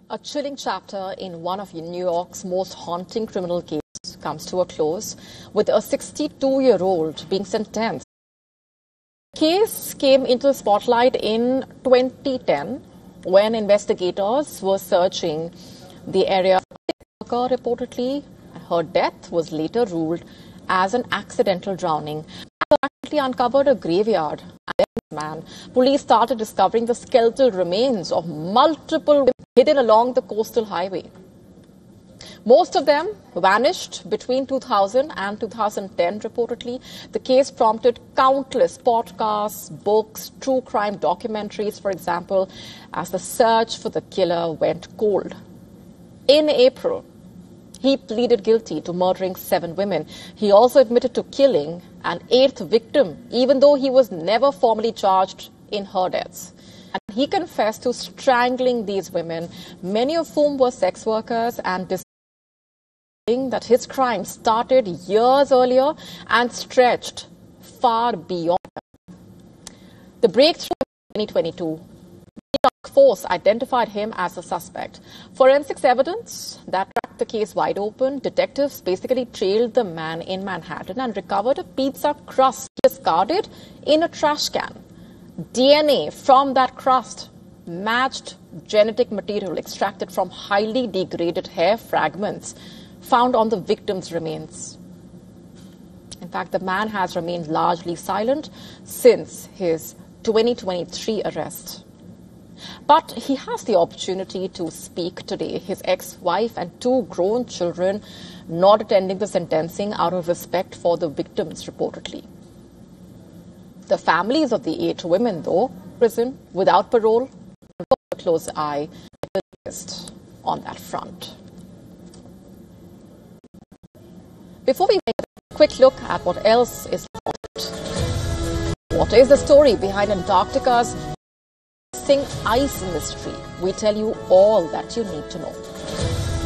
A chilling chapter in one of New York's most haunting criminal cases comes to a close, with a 62-year-old being sentenced. The case came into the spotlight in 2010 when investigators were searching the area. Reportedly, her death was later ruled as an accidental drowning. Actually uncovered a graveyard. Man, police started discovering the skeletal remains of multiple women hidden along the coastal highway. Most of them vanished between 2000 and 2010, reportedly. The case prompted countless podcasts, books, true crime documentaries, for example, as the search for the killer went cold. In April, he pleaded guilty to murdering 7 women. He also admitted to killing an 8th victim, even though he was never formally charged in her deaths. And he confessed to strangling these women, many of whom were sex workers, and discovering that his crime started years earlier and stretched far beyond. The breakthrough in 2022. Force identified him as a suspect. Forensics evidence that cracked the case wide open. Detectives basically trailed the man in Manhattan and recovered a pizza crust discarded in a trash can. DNA from that crust matched genetic material extracted from highly degraded hair fragments found on the victim's remains. In fact, the man has remained largely silent since his 2023 arrest. But he has the opportunity to speak today. His ex-wife and 2 grown children not attending the sentencing out of respect for the victims, reportedly. The families of the 8 women, though, prison without parole, a close eye on that front. Before we make a quick look at what else is what is the story behind Antarctica's ice mystery, we tell you all that you need to know.